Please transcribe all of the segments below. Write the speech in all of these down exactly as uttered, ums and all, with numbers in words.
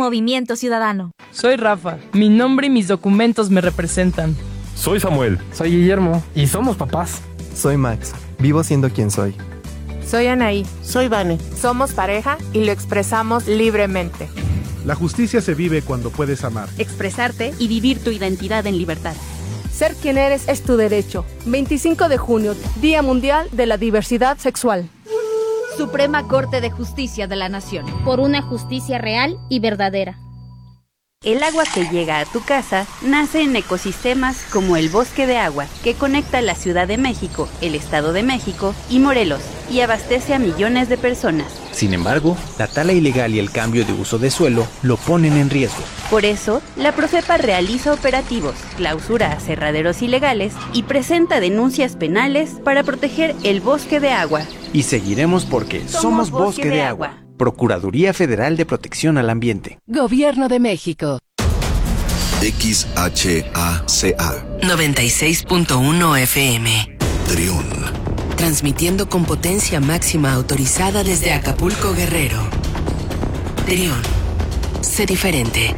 Movimiento Ciudadano. Soy Rafa. Mi nombre y mis documentos me representan. Soy Samuel. Soy Guillermo. Y somos papás. Soy Max. Vivo siendo quien soy. Soy Anaí. Soy Vane. Somos pareja y lo expresamos libremente. La justicia se vive cuando puedes amar, expresarte y vivir tu identidad en libertad. Ser quien eres es tu derecho. veinticinco de junio, Día Mundial de la Diversidad Sexual. Suprema Corte de Justicia de la Nación. Por una justicia real y verdadera. El agua que llega a tu casa nace en ecosistemas como el Bosque de Agua, que conecta la Ciudad de México, el Estado de México y Morelos, y abastece a millones de personas. Sin embargo, la tala ilegal y el cambio de uso de suelo lo ponen en riesgo. Por eso, la Profepa realiza operativos, clausura aserraderos ilegales y presenta denuncias penales para proteger el Bosque de Agua. Y seguiremos porque somos, somos Bosque, Bosque de, de Agua. Agua. Procuraduría Federal de Protección al Ambiente. Gobierno de México. X H A C A noventa y seis punto uno F M. Trión. Transmitiendo con potencia máxima autorizada desde Acapulco, Guerrero. Trión. Sé diferente.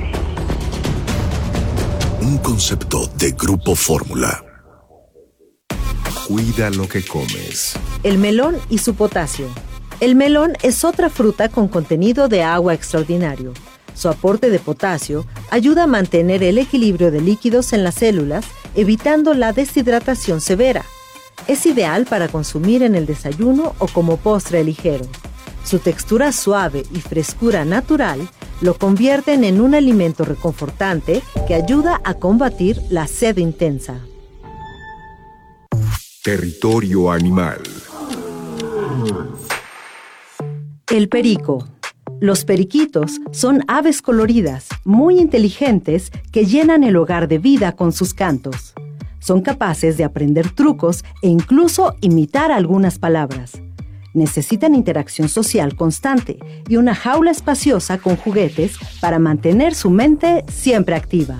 Un concepto de Grupo Fórmula. Cuida lo que comes. El melón y su potasio. El melón es otra fruta con contenido de agua extraordinario. Su aporte de potasio ayuda a mantener el equilibrio de líquidos en las células, evitando la deshidratación severa. Es ideal para consumir en el desayuno o como postre ligero. Su textura suave y frescura natural lo convierten en un alimento reconfortante que ayuda a combatir la sed intensa. Territorio animal. El perico. Los periquitos son aves coloridas, muy inteligentes, que llenan el hogar de vida con sus cantos. Son capaces de aprender trucos e incluso imitar algunas palabras. Necesitan interacción social constante y una jaula espaciosa con juguetes para mantener su mente siempre activa.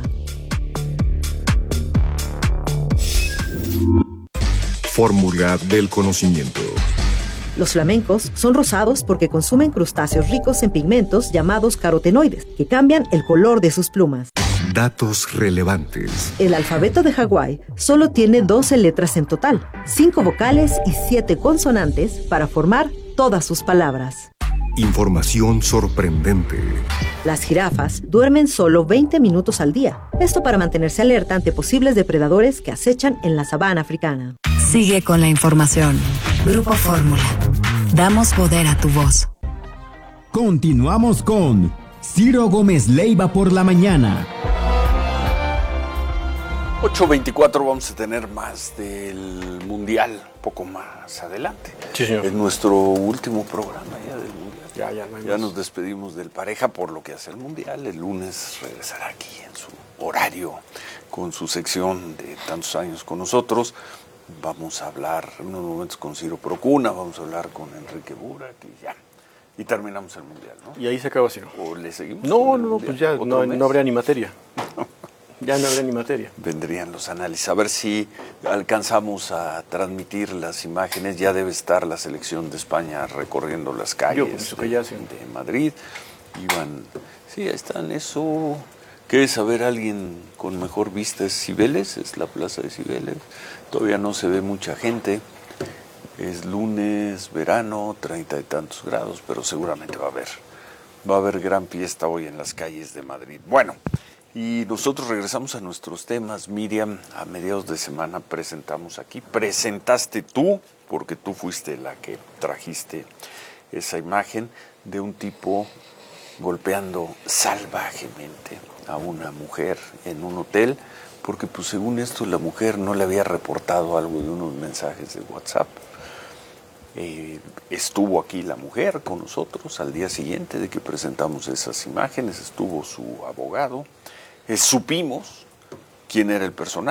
Fórmula del conocimiento. Los flamencos son rosados porque consumen crustáceos ricos en pigmentos llamados carotenoides, que cambian el color de sus plumas. Datos relevantes. El alfabeto de Hawái solo tiene doce letras en total, cinco vocales y siete consonantes para formar todas sus palabras. Información sorprendente. Las jirafas duermen solo veinte minutos al día. Esto para mantenerse alerta ante posibles depredadores que acechan en la sabana africana. Sigue con la información. Grupo Fórmula. Damos poder a tu voz. Continuamos con Ciro Gómez Leiva por la mañana. ocho veinticuatro vamos a tener más del Mundial, un poco más adelante. Sí, señor. Es nuestro último programa ya del Mundial. Ya, ya, no hay ya más. Nos despedimos del Pareja por lo que hace el Mundial. El lunes regresará aquí en su horario con su sección de tantos años con nosotros. Vamos a hablar en unos momentos con Ciro Procuna, vamos a hablar con Enrique Burak y ya. Y terminamos el Mundial, ¿no? Y ahí se acaba, Ciro. ¿O le seguimos? No, no, pues ya no, no habría ni materia. Ya no habría ni materia. Vendrían los análisis. A ver si alcanzamos a transmitir las imágenes. Ya debe estar la selección de España recorriendo las calles Yo, que ya, sí. de Madrid. Iban, sí, ahí están. Eso. ¿Qué es saber alguien con mejor vista? Es Cibeles, es la plaza de Cibeles. Todavía no se ve mucha gente. Es lunes, verano, treinta y tantos grados, pero seguramente va a haber, va a haber gran fiesta hoy en las calles de Madrid. Bueno, y nosotros regresamos a nuestros temas. Miriam, a mediados de semana presentamos aquí, presentaste tú, porque tú fuiste la que trajiste esa imagen de un tipo golpeando salvajemente a una mujer en un hotel, porque pues según esto la mujer no le había reportado algo de unos mensajes de WhatsApp. Eh, estuvo aquí la mujer con nosotros al día siguiente de que presentamos esas imágenes, estuvo su abogado, eh, supimos quién era el personaje.